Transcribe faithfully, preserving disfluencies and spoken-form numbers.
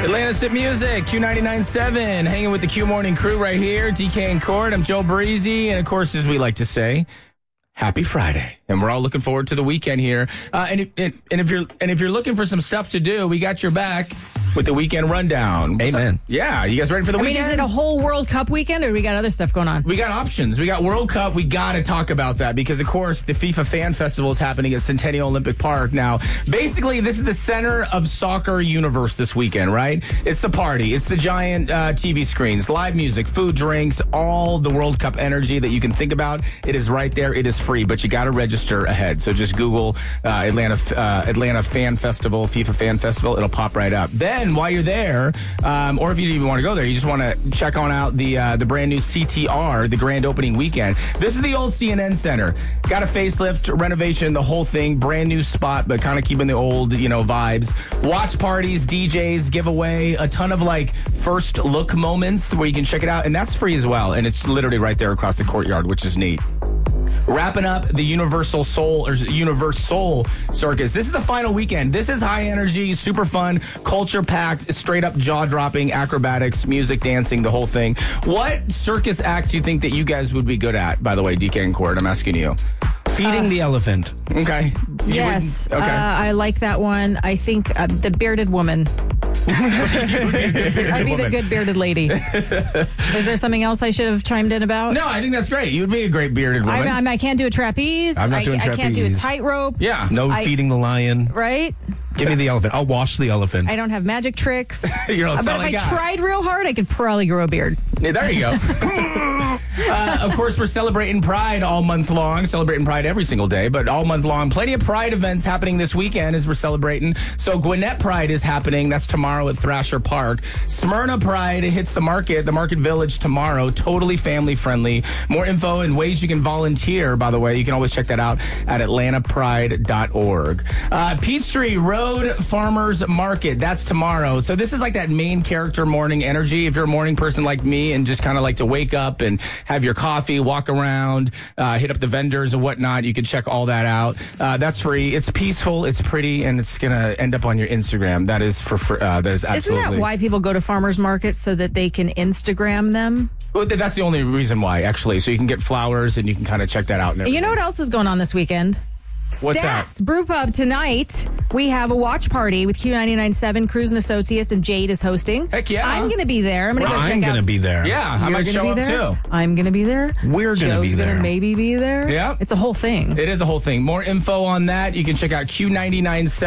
Atlanta's Hit Music, Q ninety-nine point seven, hanging with the Q Morning crew right here, D K and Cord. I'm Joe Breezy, and of course, as we like to say, happy Friday. And we're all looking forward to the weekend here. Uh, and, and, and if you're and if you're looking for some stuff to do, we got your back with the weekend rundown. What's Amen. Up? Yeah, you guys ready for the I weekend? mean, is it a whole World Cup weekend, or we got other stuff going on? We got options. We got World Cup. We got to talk about that because, of course, the FIFA Fan Festival is happening at Centennial Olympic Park. Now, basically, this is the center of soccer universe this weekend, right? It's the party. It's the giant uh, T V screens, live music, food, drinks, all the World Cup energy that you can think about. It is right there. It is free, but you got to register ahead. So just Google uh, Atlanta uh, Atlanta Fan Festival, FIFA Fan Festival. It'll pop right up. Then, while you're there, Um, or if you didn't even want to go there, you just want to check on out the uh, the brand new C T R, the grand opening weekend. This is the old C N N Center. Got a facelift, renovation, the whole thing. Brand new spot, but kind of keeping the old, you know, vibes. Watch parties, D Js, giveaway, a ton of like first look moments where you can check it out, and that's free as well. And it's literally right there across the courtyard, which is neat. Wrapping up the Universal Soul or Universe Soul Circus. This is the final weekend. This is high energy, super fun, culture packed, straight up jaw dropping, acrobatics, music, dancing, the whole thing. What circus act do you think that you guys would be good at? By the way, D K and Cord, I'm asking you. Feeding uh, the elephant. Okay. You yes. okay. Uh, I like that one. I think uh, the bearded woman. be I'd be woman. the good bearded lady. Is there something else I should have chimed in about? No, I think that's great. You'd be a great bearded woman. I, I, I can't do a trapeze. I'm not I, doing I can't do a trapeze. tightrope. Yeah. No I- feeding the lion. Right? Give me the elephant. I'll wash the elephant. I don't have magic tricks. You're all but if solid I guy. tried real hard, I could probably grow a beard. Yeah, there you go. uh, of course, we're celebrating Pride all month long. Celebrating Pride every single day, but all month long. Plenty of Pride events happening this weekend as we're celebrating. So Gwinnett Pride is happening. That's tomorrow at Thrasher Park. Smyrna Pride hits the market, the Market Village tomorrow. Totally family friendly. More info and ways you can volunteer, by the way. You can always check that out at atlanta pride dot org. Uh, Peachtree Road Farmers Market. That's tomorrow. So this is like that main character morning energy. If you're a morning person like me and just kind of like to wake up and have your coffee, walk around, uh, hit up the vendors and whatnot, you can check all that out. Uh, that's free. It's peaceful. It's pretty, and it's gonna end up on your Instagram. That is for fr- uh, that is absolutely. Isn't that why people go to farmers markets, so that they can Instagram them? Well, that's the only reason why, actually. So you can get flowers and you can kind of check that out. And You know what else is going on this weekend? What's Stats that? Brew Pub tonight. We have a watch party with Q ninety-nine point seven, Cruz and Associates, and Jade is hosting. Heck yeah. I'm going to be there. I'm going to go I'm check going out. to be there. Yeah, I You're might gonna show be up there? too. I'm going to be there. We're going to be Joe's there. going to maybe be there. Yeah. It's a whole thing. It is a whole thing. More info on that. You can check out Q ninety-nine point seven.